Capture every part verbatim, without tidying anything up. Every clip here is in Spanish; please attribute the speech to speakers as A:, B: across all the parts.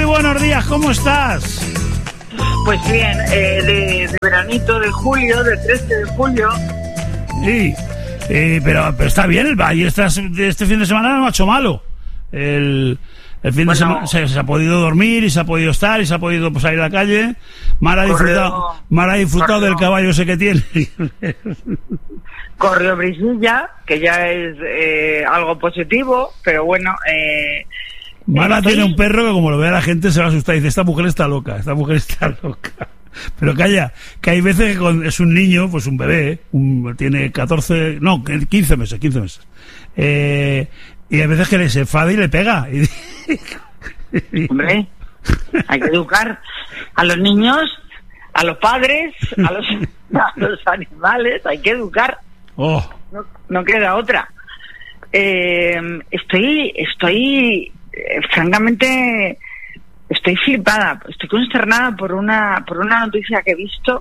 A: buenos días, ¿cómo estás?
B: Pues bien, eh, de, de veranito de julio, del trece de julio.
A: Sí, eh, pero, pero está bien el valle. Este, este fin de semana no ha hecho malo. El, el fin bueno, de semana se, se ha podido dormir y se ha podido estar y se ha podido pues, salir a la calle. Mar ha disfrutado, Mar ha disfrutado del caballo ese que tiene.
B: Corrió brisilla, que ya es eh, algo positivo, pero bueno... Eh,
A: Mara
B: estoy...
A: tiene un perro que como lo vea la gente se va a asustar y dice, esta mujer está loca, esta mujer está loca. Pero calla, que hay veces que con, es un niño, pues un bebé, un, tiene catorce, no, quince meses, quince meses. Eh, y hay veces que le se enfada y le pega.
B: Hombre, hay que educar a los niños, a los padres, a los, a los animales, hay que educar.
A: Oh.
B: No, no queda otra. Eh, estoy, estoy, eh, francamente, estoy flipada, estoy consternada por una, por una noticia que he visto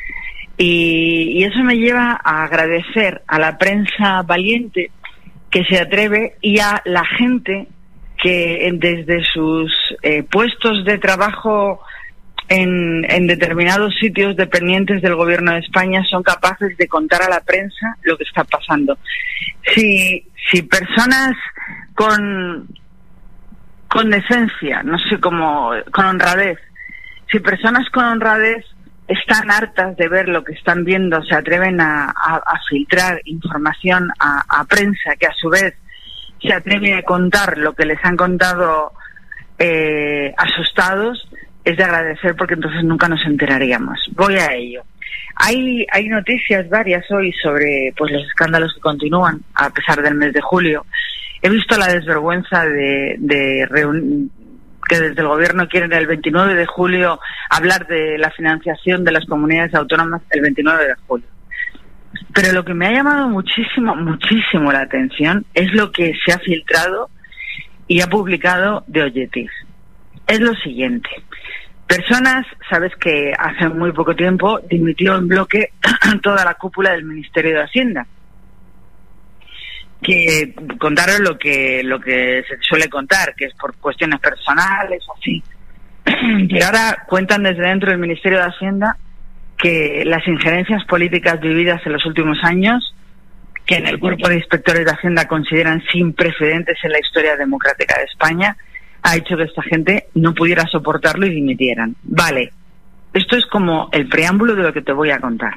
B: y, y eso me lleva a agradecer a la prensa valiente que se atreve y a la gente que desde sus eh, puestos de trabajo en, en determinados sitios dependientes del gobierno de España son capaces de contar a la prensa lo que está pasando. Si, si personas con, con decencia, no sé cómo, con honradez, si personas con honradez están hartas de ver lo que están viendo, se atreven a, a, a filtrar información a, a prensa, que a su vez se atreve a contar lo que les han contado eh, asustados, es de agradecer porque entonces nunca nos enteraríamos. Voy a ello. Hay hay noticias varias hoy sobre pues los escándalos que continúan a pesar del mes de julio. He visto la desvergüenza de, de reun- que desde el gobierno quieren el veintinueve de julio hablar de la financiación de las comunidades autónomas el veintinueve de julio. Pero lo que me ha llamado muchísimo, muchísimo la atención es lo que se ha filtrado y ha publicado de Objective. Es lo siguiente. Personas, sabes que hace muy poco tiempo dimitió en bloque toda la cúpula del Ministerio de Hacienda. Que contaron lo que lo que se suele contar, que es por cuestiones personales o así. Pero ahora cuentan desde dentro del Ministerio de Hacienda que las injerencias políticas vividas en los últimos años, que en el cuerpo de inspectores de Hacienda consideran sin precedentes en la historia democrática de España, ha hecho que esta gente no pudiera soportarlo y dimitieran. Vale, esto es como el preámbulo de lo que te voy a contar.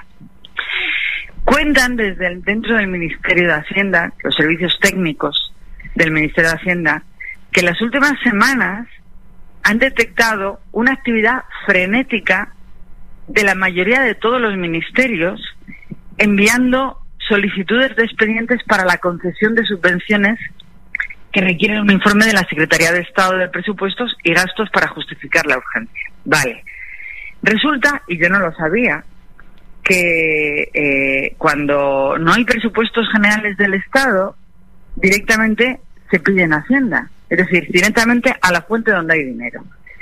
B: Cuentan desde el, dentro del Ministerio de Hacienda, los servicios técnicos del Ministerio de Hacienda, que en las últimas semanas han detectado una actividad frenética de la mayoría de todos los ministerios enviando solicitudes de expedientes para la concesión de subvenciones que requieren un informe de la Secretaría de Estado de Presupuestos y Gastos para justificar la urgencia. Vale. Resulta, y yo no lo sabía, que eh, cuando no hay presupuestos generales del Estado, directamente se pide en Hacienda. Es decir, directamente a la fuente donde hay dinero.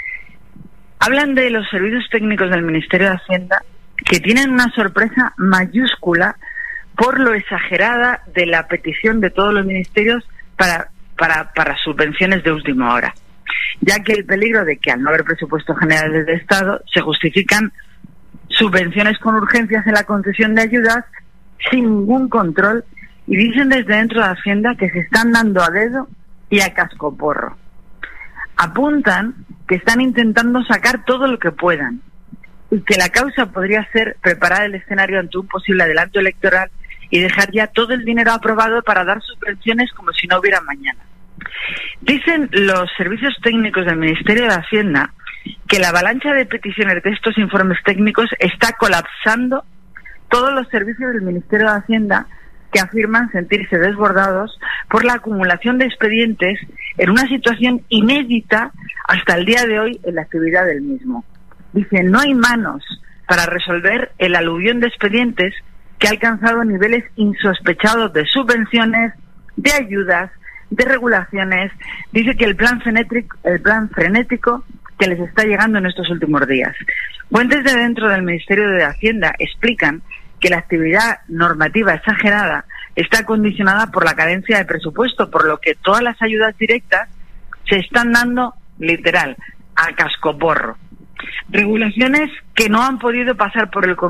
B: Hablan de los servicios técnicos del Ministerio de Hacienda que tienen una sorpresa mayúscula por lo exagerada de la petición de todos los ministerios para, para, para subvenciones de última hora, ya que el peligro de que al no haber presupuestos generales del Estado se justifican subvenciones con urgencias en la concesión de ayudas sin ningún control y dicen desde dentro de Hacienda que se están dando a dedo y a cascoporro. Apuntan que están intentando sacar todo lo que puedan y que la causa podría ser preparar el escenario ante un posible adelanto electoral y dejar ya todo el dinero aprobado para dar subvenciones como si no hubiera mañana. Dicen los servicios técnicos del Ministerio de Hacienda que la avalancha de peticiones de estos informes técnicos está colapsando todos los servicios del Ministerio de Hacienda, que afirman sentirse desbordados por la acumulación de expedientes en una situación inédita hasta el día de hoy en la actividad del mismo. Dicen, no hay manos para resolver el aluvión de expedientes que ha alcanzado niveles insospechados de subvenciones, de ayudas, de regulaciones. Dice que el plan frenético, el plan frenético que les está llegando en estos últimos días. Fuentes de dentro del Ministerio de Hacienda explican que la actividad normativa exagerada está condicionada por la carencia de presupuesto, por lo que todas las ayudas directas se están dando, literal, a cascoporro. Regulaciones que no han podido pasar por el Congreso